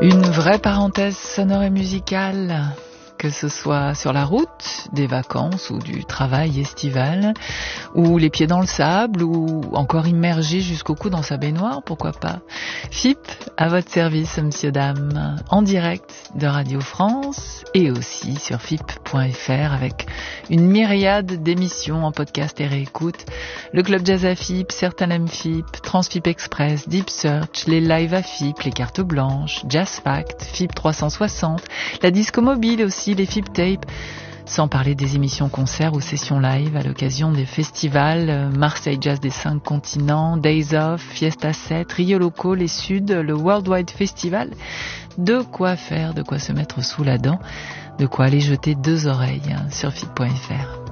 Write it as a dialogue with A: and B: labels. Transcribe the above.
A: Une vraie parenthèse sonore et musicale, que ce soit sur la route, des vacances ou du travail estival, ou les pieds dans le sable, ou encore immergé jusqu'au cou dans sa baignoire, pourquoi pas. FIP, à votre service, monsieur, dame, en direct de Radio France et aussi sur FIP.fr avec une myriade d'émissions en podcast et réécoute. Le Club Jazz à FIP, Certains l'aiment FIP, Transfip Express, Deep Search, les lives à FIP, les cartes blanches, Jazz Fact, FIP 360, la disco mobile aussi, les FIP Tapes, sans parler des émissions concerts ou sessions live à l'occasion des festivals Marseille Jazz des 5 continents, Days Off, Fiesta 7, Rio Loco, les Suds, le Worldwide Festival. De quoi faire, de quoi se mettre sous la dent, de quoi aller jeter 2 oreilles sur FIP.fr.